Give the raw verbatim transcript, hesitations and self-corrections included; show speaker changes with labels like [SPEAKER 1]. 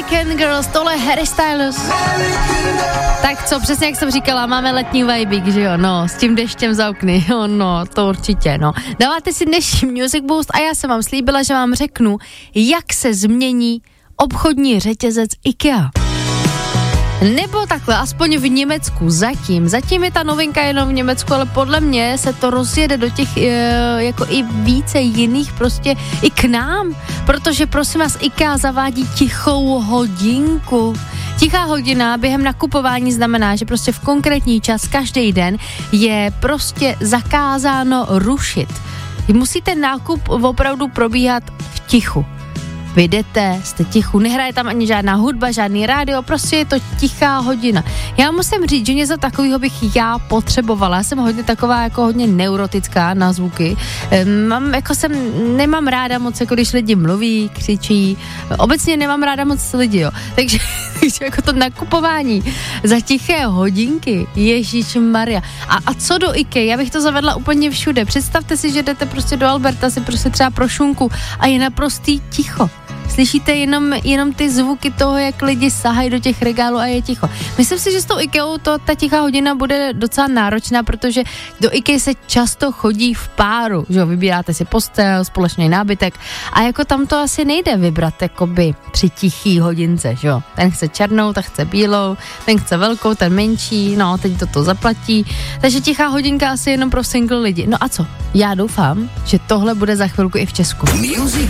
[SPEAKER 1] American Girls, tohle Harry Styles. Tak co, přesně jak jsem říkala, máme letní vibe, že jo, no, s tím deštěm za okny, jo, no, to určitě, no. Dáváte si dnešní Music Boost a já jsem vám slíbila, že vám řeknu, jak se změní obchodní řetězec IKEA. Nebo takhle, aspoň v Německu, zatím. Zatím je ta novinka jenom v Německu, ale podle mě se to rozjede do těch, e, jako i více jiných, prostě i k nám. Protože prosím vás, IKEA zavádí tichou hodinku. Tichá hodina během nakupování znamená, že prostě v konkrétní čas každý den je prostě zakázáno rušit. Musíte nákup opravdu probíhat v tichu. Vy jdete, jste tichu, nehraje tam ani žádná hudba, žádný rádio, prostě je to tichá hodina. Já musím říct, že něco takového bych já potřebovala. Já jsem hodně taková, jako hodně neurotická na zvuky. Mám, jako jsem, nemám ráda moc, jako když lidi mluví, křičí. Obecně nemám ráda moc lidi, jo. Takže, takže jako to nakupování za tiché hodinky, ježišmarja. A, a co do IKEA, já bych to zavedla úplně všude. Představte si, že jdete prostě do Alberta si prostě třeba pro šunku a je naprostý ticho. Slyšíte jenom, jenom ty zvuky toho, jak lidi sahají do těch regálů a je ticho. Myslím si, že s tou IKEAou to, ta tichá hodina bude docela náročná, protože do IKEA se často chodí v páru, že jo, vybíráte si postel, společný nábytek a jako tam to asi nejde vybrat jakoby při tichý hodince, že jo. Ten chce černou, ta chce bílou, ten chce velkou, ten menší, no, teď to to zaplatí. Takže tichá hodinka asi jenom pro single lidi. No a co? Já doufám, že tohle bude za chvilku i v Česku. Music